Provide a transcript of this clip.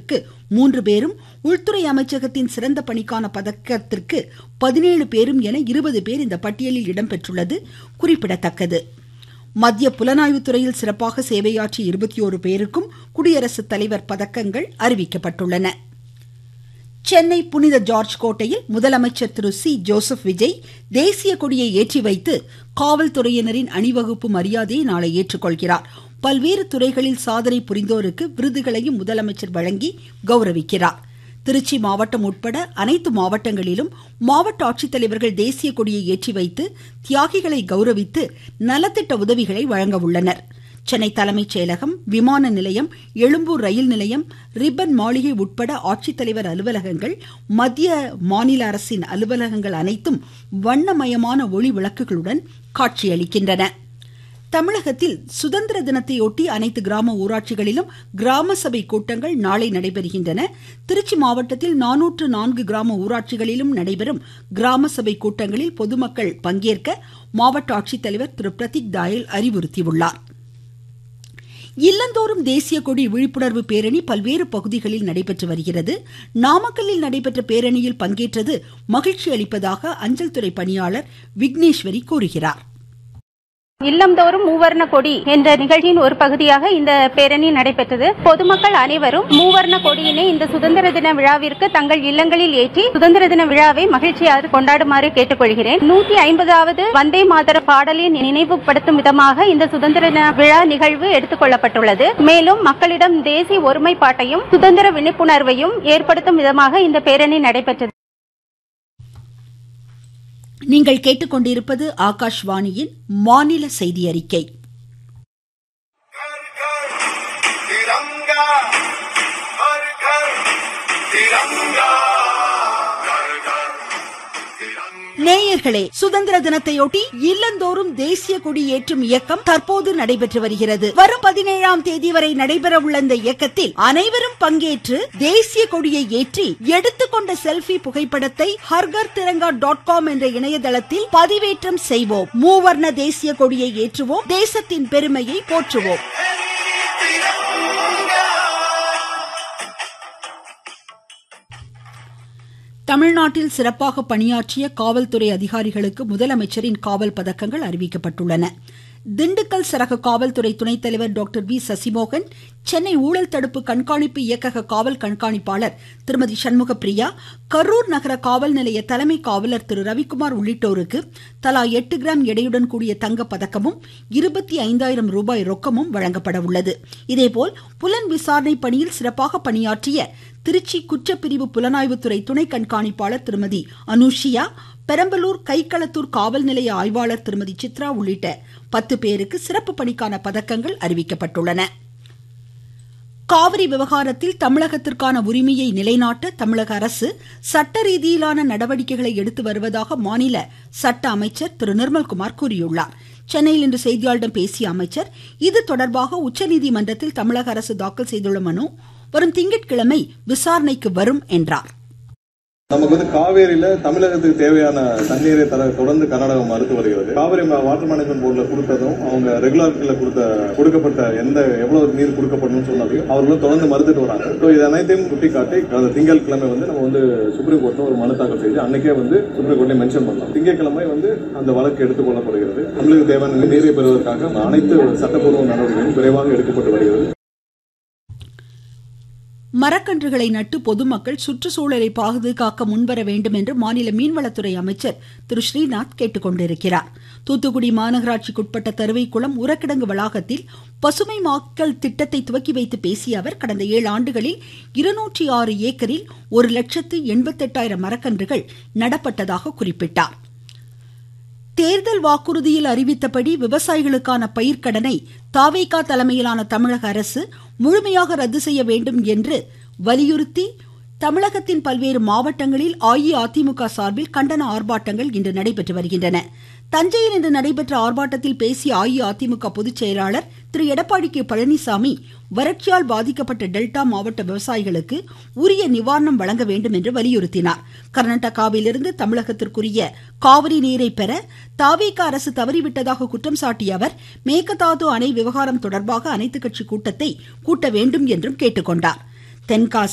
பதக்கத்திற்கு 3 பேரும், உள்துறை அமைச்சகத்தின் சிறந்த பணிக்கான பதக்கத்திற்கு 17 பேரும் என 20 பேர் இந்த பட்டியலில் இடம்பெற்றுள்ளது குறிப்பிடத்தக்கது. மத்திய புலனாய்வு துறையில் சிறப்பாக சேவையாற்றிய 21 பேருக்கும் குடியரசுத் தலைவர் பதக்கங்கள் அறிவிக்கப்பட்டுள்ளன. சென்னை புனித ஜார்ஜ் கோட்டையில் முதலமைச்சர் திரு சி ஜோசப் விஜய் தேசிய கொடியை ஏற்றி வைத்து காவல்துறையினரின் அணிவகுப்பு மரியாதையை நாளை ஏற்றுக்கொள்கிறார். பல்வேறு துறைகளில் சாதனை புரிந்தோருக்கு விருதுகளையும் முதலமைச்சர் வழங்கி கௌரவிக்கிறார். திருச்சி மாவட்டம் உட்பட அனைத்து மாவட்டங்களிலும் மாவட்ட ஆட்சித்தலைவர்கள் தேசிய கொடியை ஏற்றி வைத்து தியாகிகளை கௌரவித்து நலத்திட்ட உதவிகளை வழங்க உள்ளனர். சென்னை தலைமைச் செயலகம், விமான நிலையம், எழும்பூர் ரயில் நிலையம், ரிப்பன் மாளிகை உட்பட ஆட்சித்தலைவர் அலுவலகங்கள், மத்திய மாநில அரசின் அலுவலகங்கள் அனைத்தும் வண்ணமயமான ஒளி விளக்குகளுடன் காட்சியளிக்கின்றன. தமிழகத்தில் சுதந்திர தினத்தையொட்டி அனைத்து கிராம ஊராட்சிகளிலும் கிராம சபை கூட்டங்கள் நாளை நடைபெறுகின்றன. திருச்சி மாவட்டத்தில் 404 கிராம ஊராட்சிகளிலும் நடைபெறும் கிராம சபை கூட்டங்களில் பொதுமக்கள் பங்கேற்க மாவட்ட ஆட்சித்தலைவர் திரு பிரதீக் தாயல் அறிவுறுத்தியுள்ளார். இல்லந்தோறும் தேசிய கொடி விழிப்புணர்வு பேரணி பல்வேறு பகுதிகளில் நடைபெற்று வருகிறது. நாமக்கல்லில் நடைபெற்ற பேரணியில் பங்கேற்றது மகிழ்ச்சி அளிப்பதாக அஞ்சல் துறை பணியாளர் விக்னேஸ்வரி கூறுகிறார். இல்லந்தோறும் மூவர்ண கொடி என்ற நிகழ்ச்சியின் ஒரு பகுதியாக இந்த பேரணி நடைபெற்றது. பொதுமக்கள் அனைவரும் மூவர்ண கொடியினை இந்த சுதந்திர தின விழாவிற்கு தங்கள் இல்லங்களில் ஏற்றி சுதந்திர தின விழாவை மகிழ்ச்சியாக கொண்டாடுமாறு கேட்டுக்கொள்கிறேன். 150வது வந்தே மாதர பாடலின் நினைவுபடுத்தும் விதமாக இந்த சுதந்திர தின விழா நிகழ்வு எடுத்துக் கொள்ளப்பட்டுள்ளது. மேலும் மக்களிடம் தேசிய ஒருமைப்பாட்டையும் சுதந்திர விழிப்புணர்வையும் ஏற்படுத்தும் விதமாக இந்த பேரணி நடைபெற்றது. நீங்கள் கேட்டுக்கொண்டிருப்பது ஆகாஷ்வாணியின் மாநில செய்தி அறிக்கை. நேயர்களே, சுதந்திர தினத்தையொட்டி இல்லந்தோறும் தேசிய கொடி ஏற்றும் இயக்கம் தற்போது நடைபெற்று வருகிறது. வரும் 17ஆம் தேதி வரை நடைபெற உள்ள இந்த இயக்கத்தில் அனைவரும் பங்கேற்று தேசிய கொடியை ஏற்றி எடுத்துக்கொண்ட செல்ஃபி புகைப்படத்தை hargartiranga.com என்ற இணையதளத்தில் பதிவேற்றம் செய்வோம். மூவர்ண தேசிய கொடியை ஏற்றுவோம், தேசத்தின் பெருமையை போற்றுவோம். தமிழ்நாட்டில் சிறப்பாக பணியாற்றிய காவல்துறை அதிகாரிகளுக்கு முதலமைச்சரின் காவல் பதக்கங்கள் அறிவிக்கப்பட்டுள்ளன. திண்டுக்கல் சரக காவல்துறை துணைத் தலைவர் டாக்டர் வி சசிமோகன், சென்னை ஊழல் தடுப்பு கண்காணிப்பு இயக்கக காவல் கண்காணிப்பாளர் திருமதி சண்முக பிரியா, கரூர் நகர காவல் நிலைய தலைமை காவலர் திரு ரவிக்குமார் உள்ளிட்டோருக்கு தலா 8 கிராம் எடையுடன் கூடிய தங்க பதக்கமும் 25,000 ரூபாய் ரொக்கமும் வழங்கப்பட உள்ளது. இதேபோல் புலன் விசாரணை பணியில் சிறப்பாக பணியாற்றிய திருச்சி குற்றப்பிரிவு புலனாய்வுத்துறை துணை கண்காணிப்பாளர் திருமதி அனுஷியா, பெரம்பலூர் கைக்களத்தூர் காவல் நிலைய ஆய்வாளர் திருமதி சித்ரா உள்ளிட்ட 10 பேருக்கு சிறப்பு பணிக்கான பதக்கங்கள் அறிவிக்கப்பட்டுள்ளன. காவிரி விவகாரத்தில் தமிழகத்திற்கான உரிமையை நிலைநாட்ட தமிழக அரசு சட்ட ரீதியிலான நடவடிக்கைகளை எடுத்து வருவதாக மாநில சட்ட அமைச்சர் திரு நிர்மல்குமார் கூறியுள்ளார். சென்னையில் இன்று செய்தியாளர்களிடம் பேசிய அமைச்சர், இது தொடர்பாக உச்சநீதிமன்றத்தில் தமிழக அரசு தாக்கல் செய்துள்ள மனு வரும் திங்கட்கிழமை விசாரணைக்கு வரும் என்றார். நமக்கு காவேரியில தமிழகத்துக்கு தேவையான தண்ணீரை தர தொடர்ந்து கர்நாடகம் மறுத்து வருகிறது. காவிரி வாட்டர் மேனேஜ்மெண்ட் போர்டுல கொடுத்ததும் அவங்க ரெகுலர்ல கொடுக்கப்பட்ட எவ்வளவு நீர் கொடுக்கப்படும் சொன்னதையும் அவர்களும் தொடர்ந்து மறுத்துட்டு வராங்க. இது அனைத்தையும் சுட்டிக்காட்டி திங்கட்கிழமை நம்ம சுப்ரீம் கோர்ட்ல ஒரு மனு தாக்கல் செய்து அன்னைக்கே சுப்ரீம் கோர்ட்ல மென்ஷன் பண்ணலாம். திங்கட்கிழமை அந்த வழக்கு எடுத்துக் கொள்ளப்படுகிறது. தமிழக தேவையான நீரை பெறுவதற்காக அனைத்து சட்டப்பூர்வ நடவடிக்கைகளும் விரைவாக எடுக்கப்பட்டு வருகிறது. மரக்கன்றுகளை நட்டு பொதுமக்கள் சுற்றுச்சூழலை பாதுகாக்க முன்வர வேண்டும் என்று மாநில மீன்வளத்துறை அமைச்சர் திரு ஸ்ரீநாத் கேட்டுக்கொண்டிருக்கிறார். தூத்துக்குடி மாநகராட்சிக்குட்பட்ட தருவைக்குளம் உரக்கிடங்கு வளாகத்தில் பசுமைமாக்கல் திட்டத்தை துவக்கி வைத்து பேசிய அவர், கடந்த 7 ஆண்டுகளில் 206 ஏக்கரில் 1,88,000 மரக்கன்றுகள் நடப்பட்டதாக குறிப்பிட்டார். தேர்தல் வாக்குறுதியில் அறிவித்தபடி விவசாயிகளுக்கான பயிர்க்கடனை தாவேகா தலைமையிலான தமிழக அரசு முழுமையாக ரத்து செய்ய வேண்டும் என்று வலியுறுத்தி தமிழகத்தின் பல்வேறு மாவட்டங்களில் அஇஅதிமுக சார்பில் கண்டன ஆர்ப்பாட்டங்கள் இன்று நடைபெற்று வருகின்றன. தஞ்சையில் இன்று நடைபெற்ற ஆர்ப்பாட்டத்தில் பேசிய அஇஅதிமுக பொதுச் செயலாளர் திரு எடப்பாடி கே பழனிசாமி, வறட்சியால் பாதிக்கப்பட்ட டெல்டா மாவட்ட விவசாயிகளுக்கு உரிய நிவாரணம் வழங்க வேண்டும் என்று வலியுறுத்தினார். கர்நாடகாவிலிருந்து தமிழகத்திற்குரிய காவிரி நீரை பெற தாவேகா அரசு தவறிவிட்டதாக குற்றம் சாட்டிய அவர், மேகதாது அணை விவகாரம் தொடர்பாக அனைத்துக் கட்சி கூட்டத்தை கூட்ட வேண்டும் என்றும் கேட்டுக்கொண்டார். தென்காசி,